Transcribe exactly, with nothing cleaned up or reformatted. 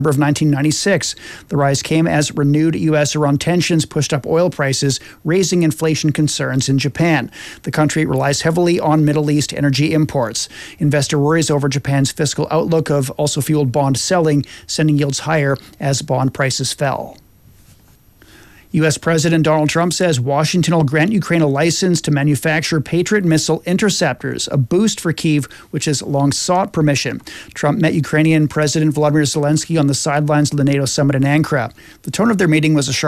of nineteen ninety-six. The rise came as renewed U S-Iran tensions pushed up oil prices, raising inflation concerns in Japan. The country relies heavily on Middle East energy imports. Investor worries over Japan's fiscal outlook have also fueled bond selling, sending yields higher as bond prices fell. U S. President Donald Trump says Washington will grant Ukraine a license to manufacture Patriot missile interceptors, a boost for Kyiv, which has long sought permission. Trump met Ukrainian President Volodymyr Zelensky on the sidelines of the NATO summit in Ankara. The tone of their meeting was a sharp